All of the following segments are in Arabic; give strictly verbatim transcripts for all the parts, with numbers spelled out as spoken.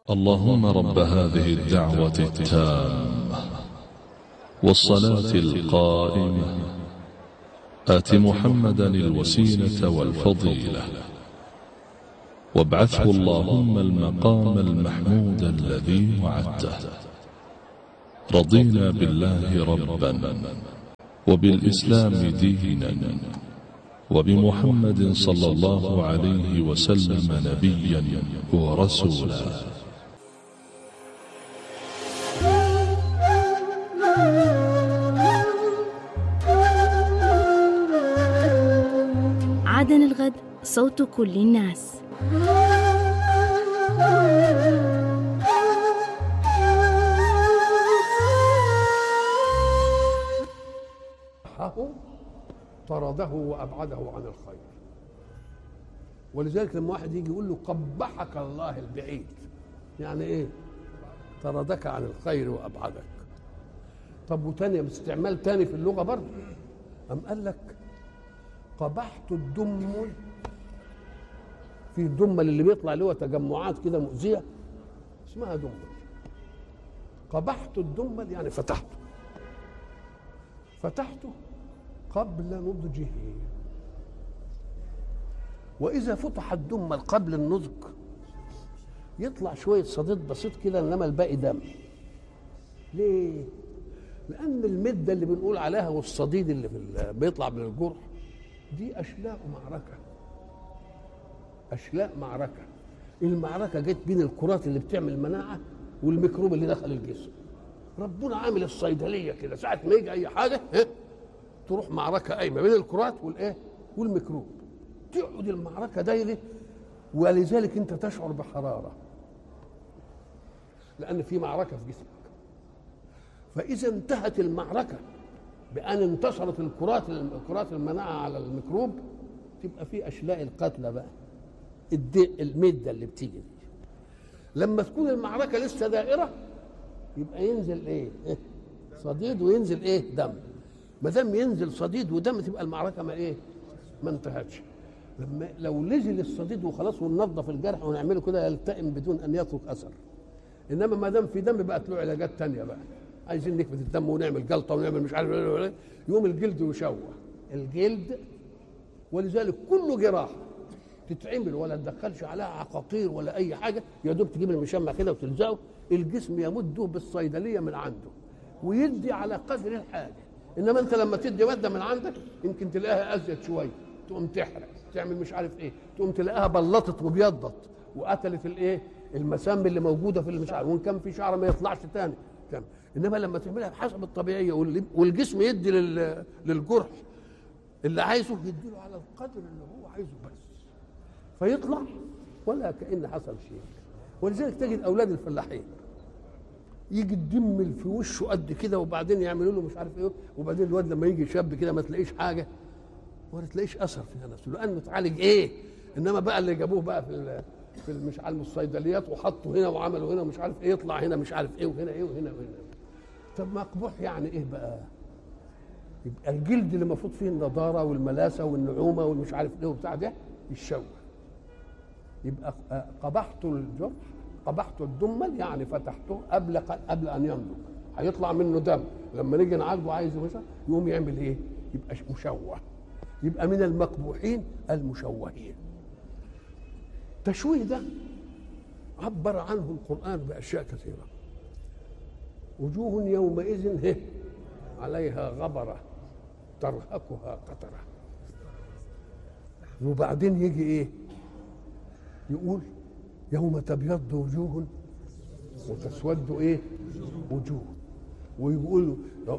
اللهم رب هذه الدعوة التامة والصلاة القائمة آت محمدا الوسيلة والفضيلة وابعثه اللهم المقام المحمود الذي وعدته. رضينا بالله ربا وبالإسلام دينا وبمحمد صلى الله عليه وسلم نبيا ورسولا. عدن الغد صوت كل الناس. طرده وأبعده عن الخير. ولذلك لما واحد يجي يقول له قبحك الله البعيد، يعني ايه؟ طردك عن الخير وأبعدك. طب وتاني باستعمال تاني في اللغة برضه، أم قال لك قبحت الدمل، في الدمل اللي بيطلع اللي هو تجمعات كده مؤذية اسمها دمل. قبحت الدمل يعني فتحته فتحته قبل نضجه. وإذا فتح الدمل قبل النضج يطلع شوية صديد بسيط كده، إنما الباقي دم. ليه؟ لأن المدة اللي بنقول عليها والصديد اللي في بيطلع من الجرح دي أشلاء معركة. أشلاء معركة. المعركة جت بين الكرات اللي بتعمل مناعة والميكروب اللي دخل الجسم. ربنا عامل الصيدلية كده، ساعة ما يجي أي حاجة تروح معركة قايمة بين الكرات والإيه؟ والميكروب. تقعد المعركة دايرة، ولذلك أنت تشعر بحرارة لأن في معركة في جسمك. فإذا انتهت المعركة بأن انتصرت الكرات الكرات المناعة على الميكروب، تبقى في أشلاء القتلى بقى، المدة اللي بتيجي دي. لما تكون المعركة لسه دائرة يبقى ينزل إيه؟ صديد وينزل إيه؟ دم. ما دام ينزل صديد ودم تبقى المعركة ما إيه؟ ما انتهتش. لما لو نزل الصديد وخلاص وننظف الجرح ونعمله كده يلتئم بدون أن يترك أثر. إنما ما دام في دم بقت له علاجات تانية بقى. عايزين نكبت الدم ونعمل جلطه ونعمل مش عارف ايه، يوم الجلد يشوه الجلد. ولذلك كل جراحه تتعمل ولا تدخلش عليها عقاقير ولا اي حاجه، يا دوب تجيب المشمع كده وتلزقه، الجسم يمده بالصيدليه من عنده ويدي على قدر الحاجه. انما انت لما تدي ماده من عندك يمكن تلاقيها ازيد شويه، تقوم تحرق تعمل مش عارف ايه، تقوم تلاقيها بلطت وبيضت وقتلت الايه؟ المسام اللي موجوده في مش عارف، وان كان في شعر ما يطلعش تاني. انما لما تعملها بحسب الطبيعيه والجسم يدي للجرح اللي عايزه، يديله على القدر اللي هو عايزه بس، فيطلع ولا كأن حصل شيء. ولذلك تجد اولاد الفلاحين يجي الدم في وشه قد كده وبعدين يعملوا له مش عارف ايه، وبعدين الواد لما يجي شاب كده ما تلاقيش حاجه ولا تلاقيش اثر في نفسه لانه اتعالج ايه. انما بقى اللي جابوه بقى في في مش عارف الصيدليات وحطوا هنا وعملوا هنا مش عارف ايه، يطلع هنا مش عارف ايه وهنا ايه وهنا وهنا. طب مقبوح يعني ايه بقى؟ يبقى الجلد اللي المفروض فيه النضاره والملاسه والنعومه والمش عارف ايه وبتاع ده يتشوه. يبقى قبحت الجرح، قبحت الدمل يعني فتحته قبل قبل ان ينضج، هيطلع منه دم. لما نيجي نعالجه عايز مثلا يقوم يعمل ايه؟ يبقى مشوه. يبقى من المقبوحين المشوهين. التشويه ده عبر عنه القرآن بأشياء كثيرة. وجوه يومئذ هي عليها غبرة ترهقها قترة. وبعدين يجي ايه؟ يقول يوم تبيض وجوه وتسود ايه؟ وجوه. ويقول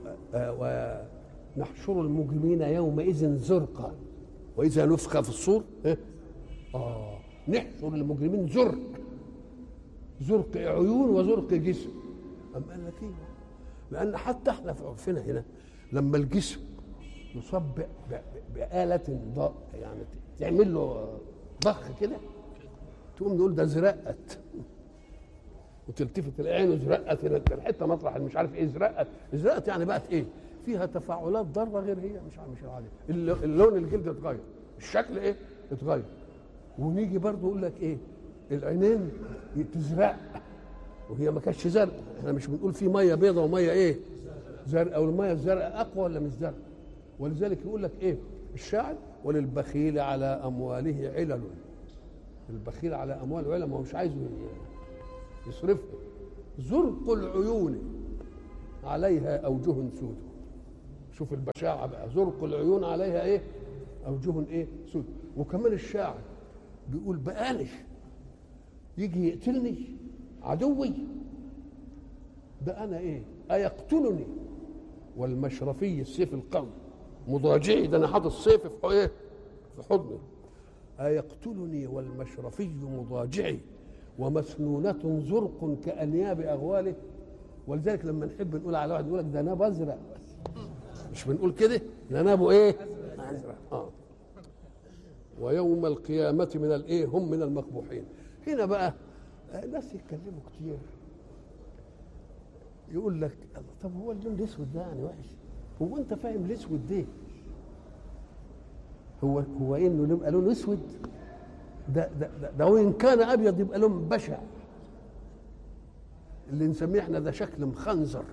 ونحشر المجرمين يومئذ زرقا وإذا نفخ في الصور إيه؟ آه نحشر المجرمين زرق، زرق عيون وزرق جسم. أم قال لك ايه؟ لأن حتى احنا في عرفنا هنا لما الجسم يصاب بآلة ضاء يعني تعمل له ضخ كده، تقوم نقول ده زرقت، وتلتفت العين وزرقت هنا الحته مطرح مش عارف ايه، زرقت. زرقت يعني بقت ايه؟ فيها تفاعلات ضاره غير هي مش مش العاديه. اللون الجلد اتغير، الشكل ايه؟ اتغير. ونيجي برضه يقول لك ايه؟ العينين تزرق وهي ما كانتش زرقاء. احنا مش بنقول في ميه بيضاء وميه ايه زرقاء، والميه الزرقاء اقوى ولا مش زرقاء؟ ولذلك يقول لك ايه الشاعر: وللبخيل على امواله علل. البخيل على امواله علل، ما هو مش عايز يصرفها. زرق العيون عليها اوجه سود. شوف البشاعه بقى، زرق العيون عليها ايه؟ اوجه ايه؟ سود. وكمان الشاعر بيقول: بقالش يجي يقتلني عدوي، ده انا ايه؟ ايقتلني والمشرفي السيف القوي مضاجعي، ده انا حاطط السيف في ايه؟ في حضني. ايقتلني والمشرفي مضاجعي ومسنونة زرق كأنياب أغواله. ولذلك لما نحب نقول على واحد يقول لك ده ناب أزرق، مش بنقول كده، ده نابه إيه؟ أزرق. آه. ويوم القيامة من الإيه؟ هم من المقبوحين. هنا بقى الناس يتكلموا كتير، يقول لك طب هو اللون الأسود ده يعني وحش؟ هو أنت فاهم الأسود ده؟ هو هو إنه يبقى لون أسود؟ ده ده ده, ده وإن كان أبيض يبقى لون بشع، اللي نسميه احنا ده شكل مخنزر،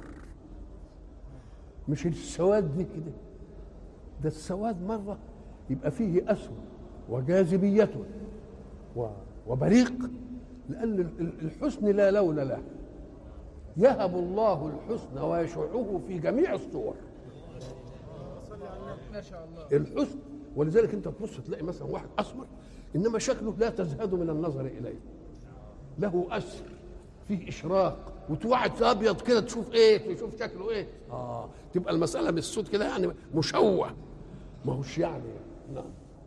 مش السواد دي كده. ده السواد مرة يبقى فيه أسود وجاذبيته وبريق، لأن الحسن لا لون له، يهب الله الحسن ويشعه في جميع الصور. ما شاء الله الحسن. ولذلك انت تبص تلاقي مثلا واحد اسمر انما شكله لا تزهد من النظر اليه، له اثر فيه اشراق، وتوعد ابيض كده تشوف ايه؟ تشوف شكله ايه؟ اه تبقى المساله بالصوت كده يعني مشوه، ما هوش يعني. نعم.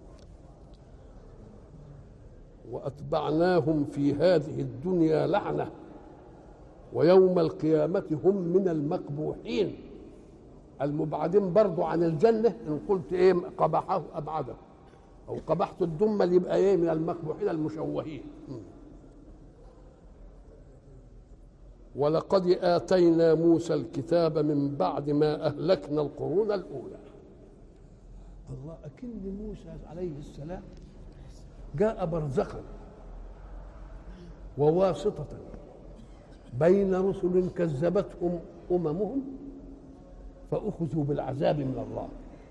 واتبعناهم في هذه الدنيا لعنه ويوم القيامه هم من المقبوحين، المبعدين برضو عن الجنه. ان قلت ايه قبحه ابعده، او قبحت الدم يبقى ايه؟ من المقبوحين المشوهين. ولقد آتينا موسى الكتاب من بعد ما أهلكنا القرون الأولى. الله، أكن موسى عليه السلام جاء برزخا وواسطة بين رسل كذبتهم أممهم فأخذوا بالعذاب من الله.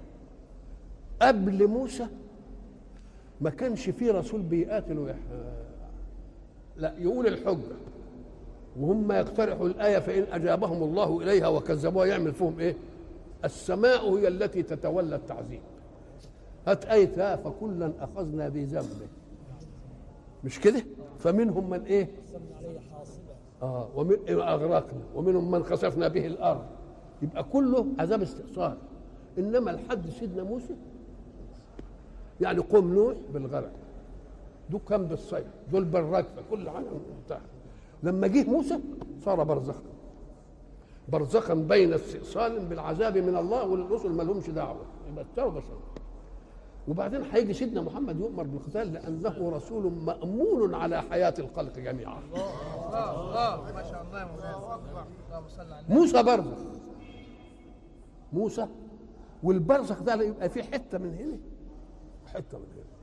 قبل موسى ما كانش فيه رسول بيقاتل ويح... لا يقول الحجة وهم يقترحوا الآية، فإن أجابهم الله إليها وكذبوها يعمل فيهم إيه؟ السماء هي التي تتولى التعذيب. هات آية فكلا أخذنا بذنبه، مش كده؟ فمنهم من إيه؟ آه ومن أغرقنا ومنهم من خسفنا به الأرض. يبقى كله عذاب استئصال. إنما لحد سيدنا موسى يعني قوم نوح بالغرق، دول كان بالصيف، دول بالركبة، كل حاجة انتهى. لما جه موسى صار برزخا، برزخا بين استئصال بالعذاب من الله والرسل ما لهمش دعوه، يبقى التوبه بشر. وبعدين هيجي سيدنا محمد يؤمر بالقتال لانه رسول مامون على حياه الخلق جميعا. الله الله ما شاء الله. الله اكبر. اللهم صل على موسى برزخ، موسى والبرزخ ده يبقى فيه حته من هنا حته من هنا.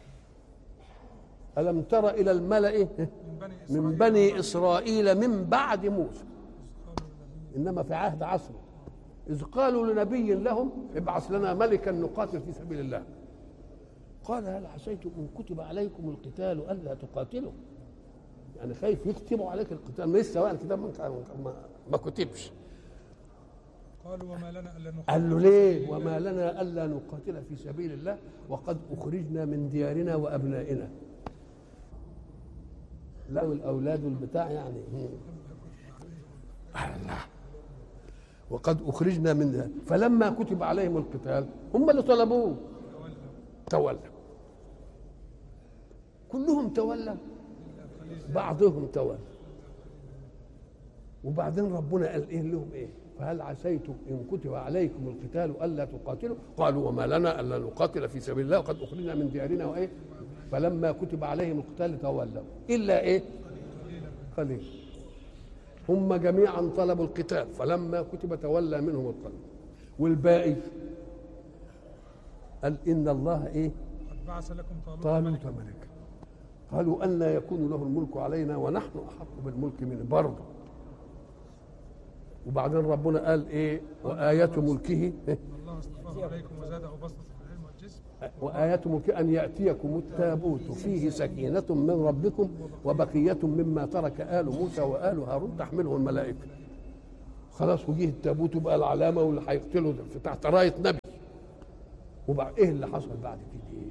ألم تر إلى الملأ من بني إسرائيل من بعد موسى، إنما في عهد عصره، إذ قالوا لنبي لهم ابعث لنا ملكا نقاتل في سبيل الله، قال هل عسيتم إن كتب عليكم القتال ألا تقاتلوا؟ يعني خايف يكتبوا عليك القتال، ما لسه بقى الكتاب ما, ما كتبش. قالوا وما لنا ألا نقاتل. قال له ليه وما لنا ألا نقاتل في سبيل الله وقد أخرجنا من ديارنا وأبنائنا؟ لا والأولاد والبتاع يعني الله. وقد أخرجنا من، فلما كتب عليهم القتال هم اللي طلبوه تولوا، كلهم تولوا، بعضهم تولى. وبعدين ربنا قال ايه لهم ايه؟ فهل عسيتم ان كتب عليكم القتال الا تقاتلوا؟ قالوا وما لنا الا نقاتل في سبيل الله وقد اخرجنا من ديارنا وايه؟ فلما كتب عليهم القتال تولوا الا ايه؟ قليل. هم جميعا طلبوا القتال، فلما كتب تولى منهم القليل. والباقي قال ان الله ايه؟ قد بعث لكم طالوت ملكا. قالوا أن يكون له الملك علينا ونحن أحق بالملك منه برضه. وبعدين ربنا قال إيه؟ وآية ملكه الله اصطفاه عليكم وزاده بسطة في العلم والجسم وآية ملكه أن يأتيكم التابوت فيه سكينة من ربكم وبقية مما ترك آل موسى وآل هارون تحمله الملائكة. خلاص وجيه التابوت وبقى العلامة واللي هيقتله تحت راية نبي. وبعد إيه اللي حصل بعد كده؟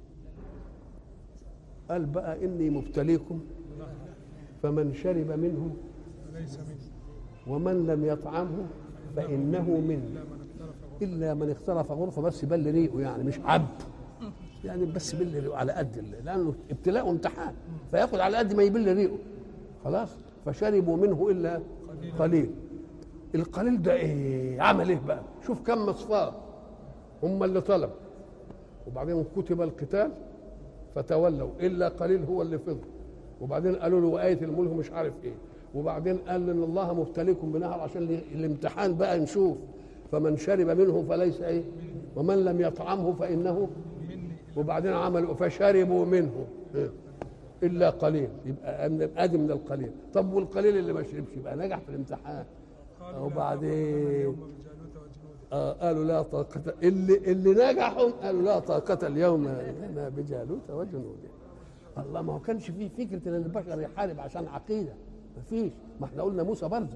قال بقى إني مبتليكم فمن شرب منه ليس منه ومن لم يطعمه فإنه مني إلا من اخترف غرفة بس بل ريقه، يعني مش عبد، يعني بس بل ريقه على قد، لأنه ابتلاء وامتحان فياخد على قد ما يبل ريقه. خلاص فشربوا منه إلا قليل. القليل ده إيه؟ عمل إيه بقى؟ شوف كم مصفاة هم اللي طلب، وبعدين كتب القتال فتولوا إلا قليل هو اللي فضل، وبعدين قالوا له وآية الملك مش عارف إيه، وبعدين قال ان الله مبتليكم بنهر عشان الامتحان بقى نشوف فمن شرب منه فليس ايه ومن لم يطعمه فانه، وبعدين عملوا فشربوا منه الا قليل، يبقى ادي من القليل. طب والقليل اللي ما شربش يبقى نجح في الامتحان. وبعدين آه قالوا لا طاقة، اللي اللي نجحوا قالوا لا طاقة اليوم لنا بجالوت وجنوده. الله، ما هو كانش فيه فكرة ان البشر يحارب عشان عقيدة، ما فيش، ما احنا قلنا موسى برزخ.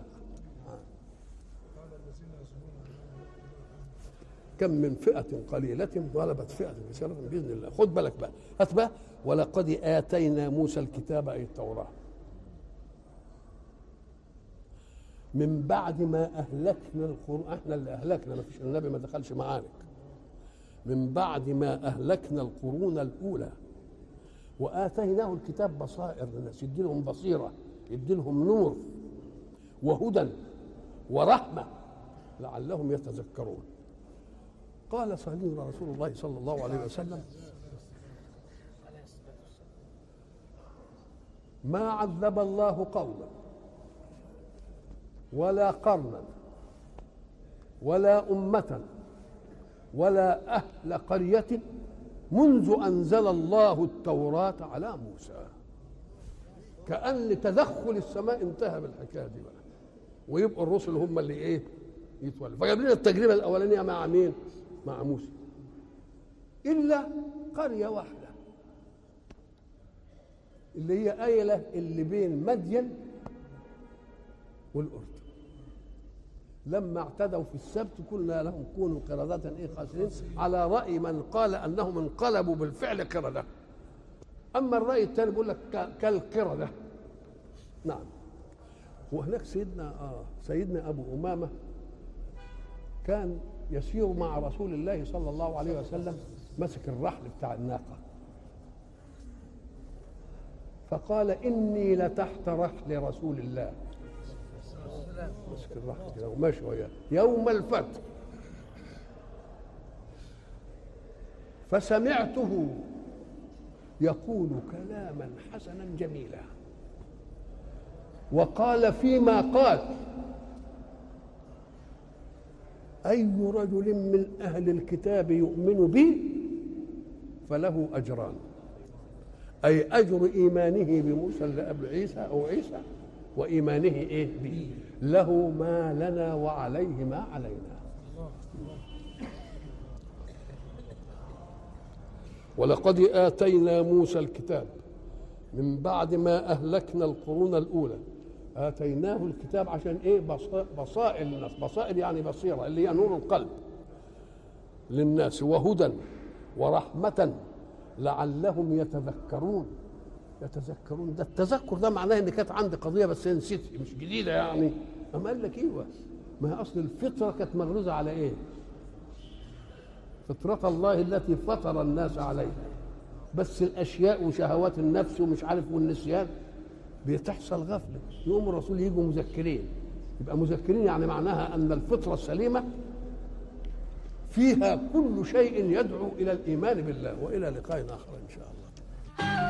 كم من فئة قليلة غلبت فئة كثيرة بإذن الله. خد بالك بقى، هات بقى ولقد آتينا موسى الكتاب أي التوراة من بعد ما أهلكنا القرون، احنا اللي أهلكنا، ما فيش النبي ما دخلش معارك، من بعد ما أهلكنا القرون الأولى وآتيناه الكتاب بصائر للناس، يدي لهم بصيرة، يدي لهم نور وهدى ورحمة لعلهم يتذكرون. قال سيدنا رسول الله صلى الله عليه وسلم ما عذب الله قوما ولا قرنا ولا أمة ولا أهل قرية منذ أنزل الله التوراة على موسى. كأن تدخل السماء انتهى بالحكاية دي بقى، ويبقوا الرسل هم اللي ايه يتولوا. فجاب لنا التجربة الأولانية مع مين؟ مع موسى، إلا قرية واحدة اللي هي أيلة اللي بين مدين والأردن. لما اعتدوا في السبت قلنا لهم كونوا قردة ايه خاسرين، على رأي من قال أنهم انقلبوا بالفعل قردة. أما الرأي الثاني بيقول لك كالقردة. نعم. وهناك سيدنا آه سيدنا أبو أمامة كان يسير مع رسول الله صلى الله عليه وسلم، مسك الرحل بتاع الناقة، فقال إني لتحت رحل رسول الله، مسك الرحل كده وماشي وياه يوم الفتح، فسمعته يقول كلاما حسنا جميلا، وقال فيما قال أي رجل من أهل الكتاب يؤمن بي فله أجران، أي أجر إيمانه بموسى اللي قبل عيسى أو عيسى، وإيمانه إيه به، له ما لنا وعليه ما علينا. ولقد آتينا موسى الكتاب من بعد ما أهلكنا القرون الأولى، آتيناه الكتاب عشان إيه؟ بصائر للناس، بصائر يعني بصيرة اللي هي نور القلب للناس، وهدى ورحمة لعلهم يتذكرون. يتذكرون ده التذكر ده معناه ان كانت عندي قضيه بس نسيتها، مش جديده يعني. اما قال لك ايوه، ما هي اصل الفطره كانت مغروزه على ايه؟ فطره الله التي فطر الناس عليها، بس الاشياء وشهوات النفس ومش عارف والنسيان بتحصل غفله، يقوم الرسول يجوا مذكرين. يبقى مذكرين يعني معناها ان الفطره السليمه فيها كل شيء يدعو الى الايمان بالله. والى لقاء اخر ان شاء الله.